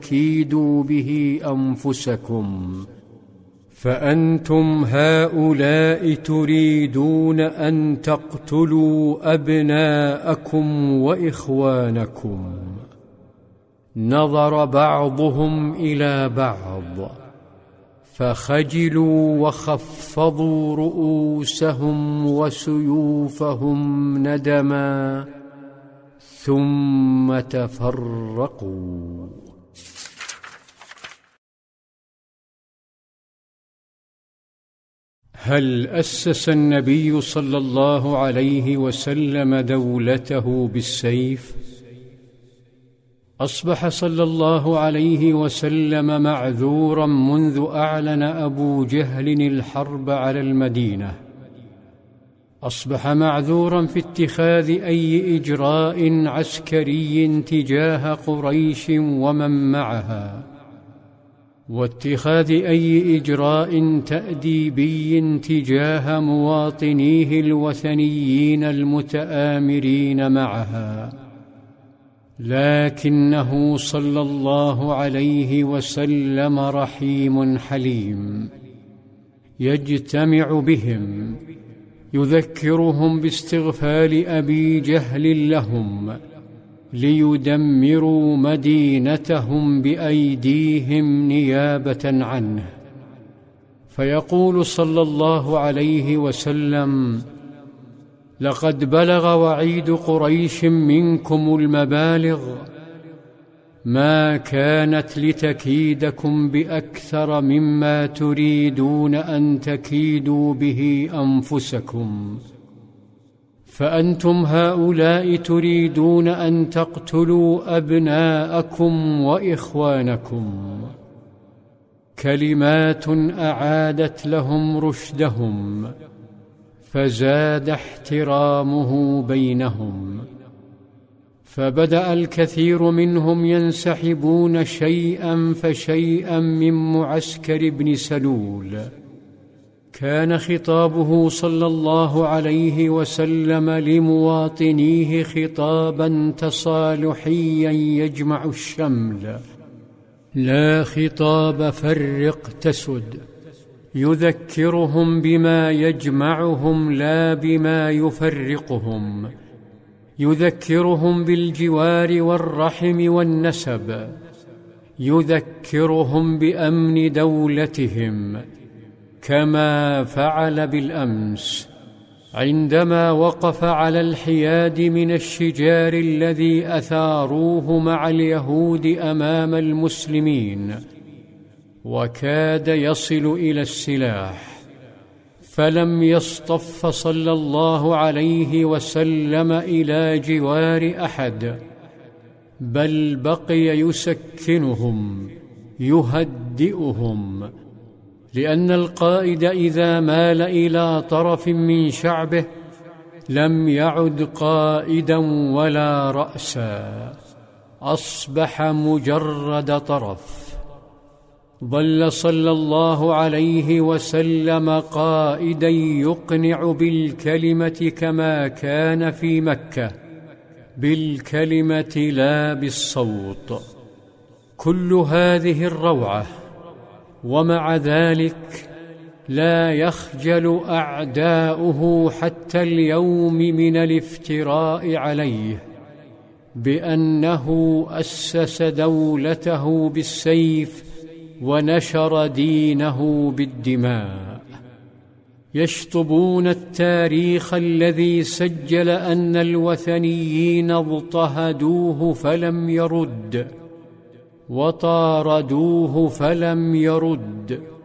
تكيدوا به أنفسكم. فأنتم هؤلاء تريدون أن تقتلوا أبناءكم وإخوانكم. نظر بعضهم إلى بعض فخجلوا وخفضوا رؤوسهم وسيوفهم ندما، ثم تفرقوا. هل أسس النبي صلى الله عليه وسلم دولته بالسيف؟ أصبح صلى الله عليه وسلم معذورا منذ أعلن أبو جهل الحرب على المدينة. أصبح معذورا في اتخاذ أي إجراء عسكري تجاه قريش ومن معها، واتخاذ أي إجراء تأديبي تجاه مواطنيه الوثنيين المتآمرين معها. لكنه صلى الله عليه وسلم رحيم حليم، يجتمع بهم، يذكرهم باستغفال أبي جهل لهم ليدمروا مدينتهم بأيديهم نيابة عنه. فيقول صلى الله عليه وسلم: لقد بلغ وعيد قريش منكم المبالغ، ما كانت لتكيدكم بأكثر مما تريدون أن تكيدوا به أنفسكم. فأنتم هؤلاء تريدون أن تقتلوا أبناءكم وإخوانكم. كلمات أعادت لهم رشدهم، فزاد احترامه بينهم، فبدأ الكثير منهم ينسحبون شيئا فشيئا من معسكر ابن سلول. كان خطابه صلى الله عليه وسلم لمواطنيه خطابا تصالحيا يجمع الشمل، لا خطاب فرق تسد، يذكرهم بما يجمعهم لا بما يفرقهم، يذكرهم بالجوار والرحم والنسب، يذكرهم بأمن دولتهم، كما فعل بالأمس عندما وقف على الحياد من الشجار الذي أثاروه مع اليهود أمام المسلمين، وكاد يصل إلى السلاح، فلم يصطف صلى الله عليه وسلم إلى جوار أحد، بل بقي يسكنهم يهدئهم، لأن القائد إذا مال إلى طرف من شعبه لم يعد قائدا ولا رأسا، أصبح مجرد طرف. ظل صلى الله عليه وسلم قائدا يقنع بالكلمة كما كان في مكة، بالكلمة لا بالصوت. كل هذه الروعة ومع ذلك لا يخجل أعداؤه حتى اليوم من الافتراء عليه بأنه أسس دولته بالسيف ونشر دينه بالدماء. يشطبون التاريخ الذي سجل أن الوثنيين اضطهدوه فلم يرد، وطاردوه فلم يرد،